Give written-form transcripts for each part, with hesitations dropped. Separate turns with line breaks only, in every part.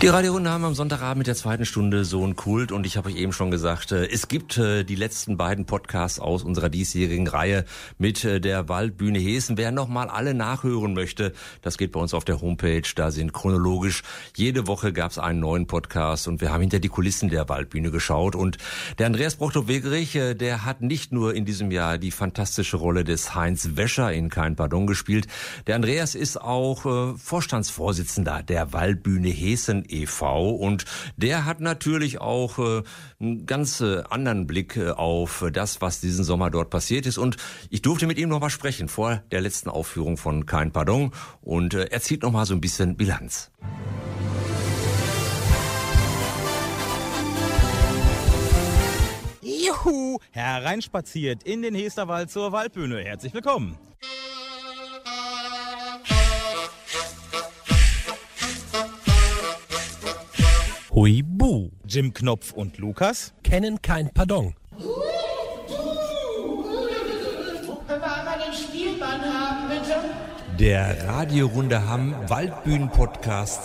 Die Radiorunde haben am Sonntagabend mit der zweiten Stunde so einen Kult und ich habe euch eben schon gesagt, es gibt die letzten beiden Podcasts aus unserer diesjährigen Reihe mit der Waldbühne Heeßen. Wer nochmal alle nachhören möchte, das geht bei uns auf der Homepage, da sind chronologisch jede Woche gab es einen neuen Podcast und wir haben hinter die Kulissen der Waldbühne geschaut und der Andreas Brochtow-Wegerich, der hat nicht nur in diesem Jahr die fantastische Rolle des Heinz Wäscher in Kein Pardon gespielt, der Andreas ist auch Vorstandsvorsitzender der Waldbühne Heeßen e.V. und der hat natürlich auch einen ganz anderen Blick auf das, was diesen Sommer dort passiert ist. Und ich durfte mit ihm noch mal sprechen vor der letzten Aufführung von Kein Pardon und er zieht noch mal so ein bisschen Bilanz.
Juhu, hereinspaziert in den Heesterwald zur Waldbühne. Herzlich willkommen.
Huibu.
Jim Knopf und Lukas
kennen Kein Pardon.
Können wir einmal den Spielmann haben, bitte?
Der Radiorunde Hamm Waldbühnen-Podcast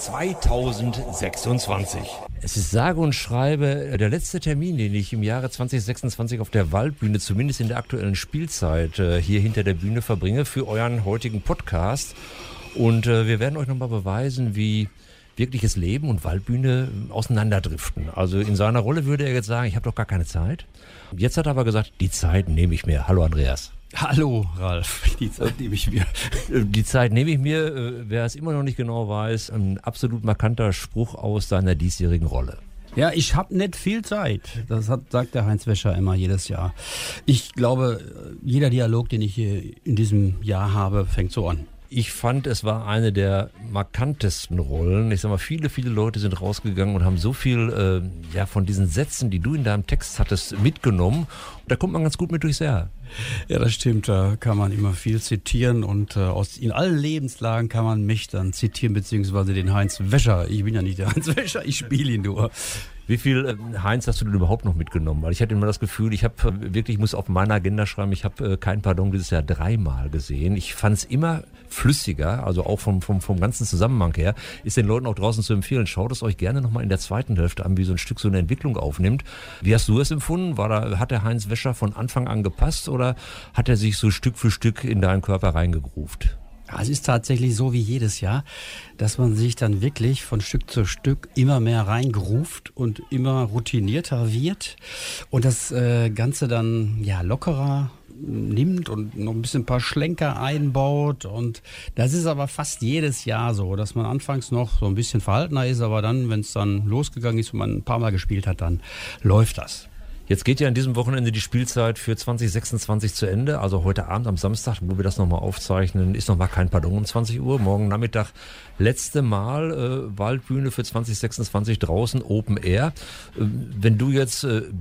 2026. Es ist sage und schreibe der letzte Termin, den ich im Jahre 2026 auf der Waldbühne, zumindest in der aktuellen Spielzeit, hier hinter der Bühne verbringe für euren heutigen Podcast. Und wir werden euch nochmal beweisen, wie wirkliches Leben und Waldbühne auseinanderdriften. Also in seiner Rolle würde er jetzt sagen, ich habe doch gar keine Zeit. Jetzt hat er aber gesagt, die Zeit nehme ich mir. Hallo Andreas.
Hallo Ralf, die Zeit nehme ich mir.
Die Zeit nehme ich mir, wer es immer noch nicht genau weiß, ein absolut markanter Spruch aus seiner diesjährigen Rolle.
Ja, ich habe nicht viel Zeit. Das sagt der Heinz Wäscher immer jedes Jahr. Ich glaube, jeder Dialog, den ich hier in diesem Jahr habe, fängt so an.
Ich fand, es war eine der markantesten Rollen. Ich sag mal, viele Leute sind rausgegangen und haben so viel von diesen Sätzen, die du in deinem Text hattest, mitgenommen. Und da kommt man ganz gut mit durchs Jahr.
Ja, das stimmt. Da kann man immer viel zitieren und in allen Lebenslagen kann man mich dann zitieren, beziehungsweise den Heinz Wäscher. Ich bin ja nicht der Heinz Wäscher, ich spiele ihn nur.
Wie viel Heinz hast du denn überhaupt noch mitgenommen? Weil ich hatte immer das Gefühl, ich muss auf meiner Agenda schreiben, ich habe Kein Pardon dieses Jahr 3-mal gesehen. Ich fand es immer flüssiger, also auch vom ganzen Zusammenhang her, ist den Leuten auch draußen zu empfehlen. Schaut es euch gerne nochmal in der zweiten Hälfte an, wie so ein Stück so eine Entwicklung aufnimmt. Wie hast du es empfunden? Hat der Heinz Wäscher von Anfang an gepasst oder hat er sich so Stück für Stück in deinen Körper reingegruft?
Ja, es ist tatsächlich so wie jedes Jahr, dass man sich dann wirklich von Stück zu Stück immer mehr reingruft und immer routinierter wird und das Ganze dann lockerer nimmt und noch ein bisschen ein paar Schlenker einbaut. Und das ist aber fast jedes Jahr so, dass man anfangs noch so ein bisschen verhaltener ist, aber dann, wenn es dann losgegangen ist und man ein paar Mal gespielt hat, dann läuft das.
Jetzt geht ja an diesem Wochenende die Spielzeit für 2026 zu Ende. Also heute Abend am Samstag, wo wir das nochmal aufzeichnen, ist nochmal Kein Pardon um 20 Uhr. Morgen Nachmittag letzte Mal Waldbühne für 2026 draußen, Open Air. Wenn du jetzt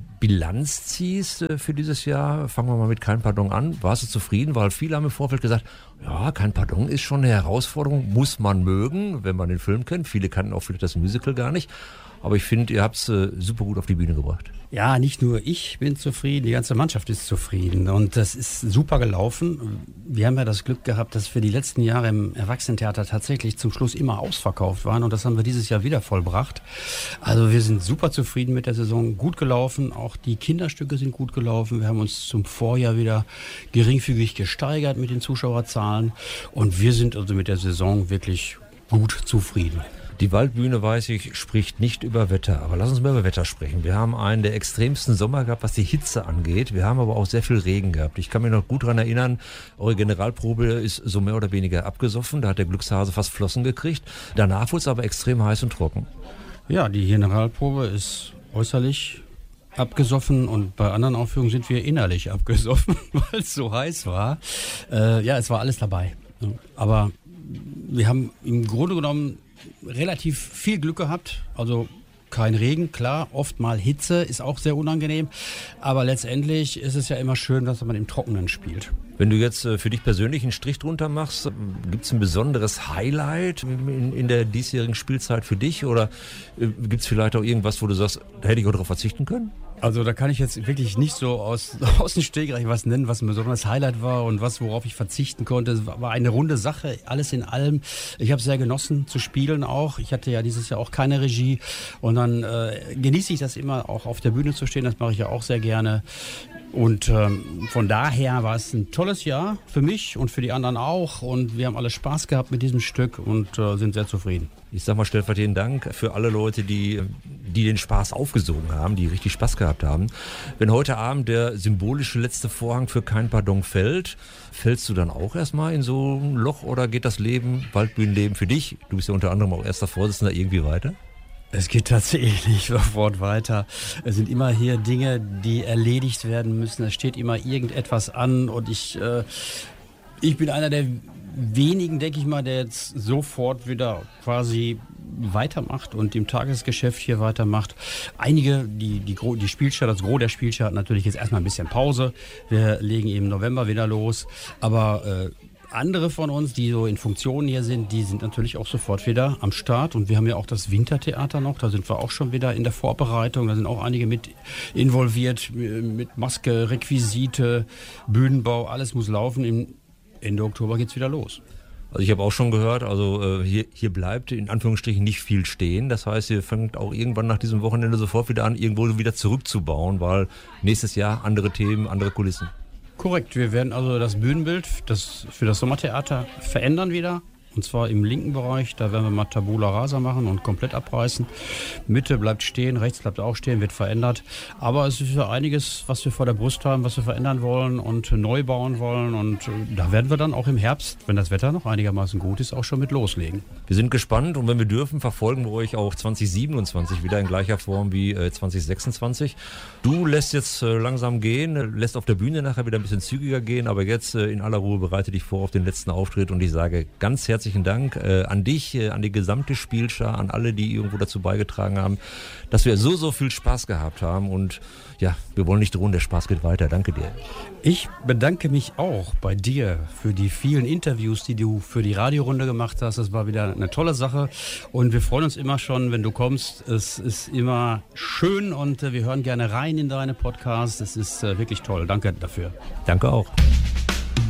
Bilanz ziehst für dieses Jahr, fangen wir mal mit Kein Pardon an. Warst du zufrieden? Weil viele haben im Vorfeld gesagt, ja, Kein Pardon ist schon eine Herausforderung, muss man mögen, wenn man den Film kennt. Viele kannten auch vielleicht das Musical gar nicht. Aber ich finde, ihr habt es super gut auf die Bühne gebracht.
Ja, nicht nur ich bin zufrieden, die ganze Mannschaft ist zufrieden und das ist super gelaufen. Wir haben ja das Glück gehabt, dass wir die letzten Jahre im Erwachsenentheater tatsächlich zum Schluss immer ausverkauft waren und das haben wir dieses Jahr wieder vollbracht. Also wir sind super zufrieden mit der Saison, gut gelaufen, auch die Kinderstücke sind gut gelaufen. Wir haben uns zum Vorjahr wieder geringfügig gesteigert mit den Zuschauerzahlen und wir sind also mit der Saison wirklich gut zufrieden.
Die Waldbühne, weiß ich, spricht nicht über Wetter, aber lass uns mal über Wetter sprechen. Wir haben einen der extremsten Sommer gehabt, was die Hitze angeht. Wir haben aber auch sehr viel Regen gehabt. Ich kann mich noch gut daran erinnern, eure Generalprobe ist so mehr oder weniger abgesoffen. Da hat der Glückshase fast Flossen gekriegt. Danach wurde es aber extrem heiß und trocken.
Ja, die Generalprobe ist äußerlich abgesoffen und bei anderen Aufführungen sind wir innerlich abgesoffen, weil es so heiß war. Es war alles dabei. Aber wir haben im Grunde genommen relativ viel Glück gehabt, also kein Regen, klar, oft mal Hitze, ist auch sehr unangenehm, aber letztendlich ist es ja immer schön, dass man im Trockenen spielt.
Wenn du jetzt für dich persönlich einen Strich drunter machst, gibt es ein besonderes Highlight in der diesjährigen Spielzeit für dich oder gibt es vielleicht auch irgendwas, wo du sagst, da hätte ich auch darauf verzichten können?
Also da kann ich jetzt wirklich nicht so aus dem Stegreich was nennen, was ein besonderes Highlight war und worauf ich verzichten konnte. Es war eine runde Sache, alles in allem. Ich habe sehr genossen zu spielen auch. Ich hatte ja dieses Jahr auch keine Regie und dann genieße ich das immer auch auf der Bühne zu stehen. Das mache ich ja auch sehr gerne. Und von daher war es ein tolles Jahr für mich und für die anderen auch. Und wir haben alle Spaß gehabt mit diesem Stück und sind sehr zufrieden.
Ich sag mal stellvertretend Dank für alle Leute, die den Spaß aufgesogen haben, die richtig Spaß gehabt haben. Wenn heute Abend der symbolische letzte Vorhang für Kein Pardon fällt, fällst du dann auch erstmal in so ein Loch oder geht das Waldbühnenleben für dich, du bist ja unter anderem auch erster Vorsitzender, irgendwie weiter?
Es geht tatsächlich sofort weiter. Es sind immer hier Dinge, die erledigt werden müssen. Es steht immer irgendetwas an und ich bin einer der wenigen, denke ich mal, der jetzt sofort wieder quasi weitermacht und im Tagesgeschäft hier weitermacht. Einige, die Spielstart, das Gros der Spielstart hat natürlich jetzt erstmal ein bisschen Pause. Wir legen im November wieder los, aber andere von uns, die so in Funktionen hier sind, die sind natürlich auch sofort wieder am Start. Und wir haben ja auch das Wintertheater noch, da sind wir auch schon wieder in der Vorbereitung. Da sind auch einige mit involviert, mit Maske, Requisite, Bühnenbau, alles muss laufen. Ende Oktober geht's wieder los.
Also ich habe auch schon gehört, also hier bleibt in Anführungsstrichen nicht viel stehen. Das heißt, ihr fangt auch irgendwann nach diesem Wochenende sofort wieder an, irgendwo wieder zurückzubauen, weil nächstes Jahr andere Themen, andere Kulissen.
Korrekt, wir werden also das Bühnenbild für das Sommertheater verändern wieder. Und zwar im linken Bereich, da werden wir mal Tabula Rasa machen und komplett abreißen. Mitte bleibt stehen, rechts bleibt auch stehen, wird verändert. Aber es ist für einiges, was wir vor der Brust haben, was wir verändern wollen und neu bauen wollen. Und da werden wir dann auch im Herbst, wenn das Wetter noch einigermaßen gut ist, auch schon mit loslegen. Wir
sind gespannt und wenn wir dürfen, verfolgen wir euch auch 2027 wieder in gleicher Form wie 2026. Du lässt jetzt langsam gehen, lässt auf der Bühne nachher wieder ein bisschen zügiger gehen, aber jetzt in aller Ruhe bereite dich vor auf den letzten Auftritt und ich sage ganz herzlichen Dank an dich, an die gesamte Spielschar, an alle, die irgendwo dazu beigetragen haben, dass wir so viel Spaß gehabt haben und ja, wir wollen nicht drohen, der Spaß geht weiter. Danke dir.
Ich bedanke mich auch bei dir für die vielen Interviews, die du für die Radiorunde gemacht hast. Das war wieder eine tolle Sache und wir freuen uns immer schon, wenn du kommst. Es ist immer schön und wir hören gerne rein in deine Podcasts. Es ist wirklich toll. Danke dafür.
Danke auch.